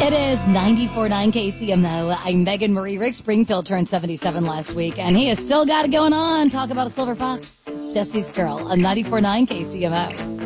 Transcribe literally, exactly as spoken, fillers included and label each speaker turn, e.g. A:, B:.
A: It is ninety-four point nine K C M O. I'm Megan Marie. Rick Springfield turned seventy-seven last week, and he has still got it going on. Talk about a silver fox. It's Jesse's Girl on ninety-four point nine K C M O.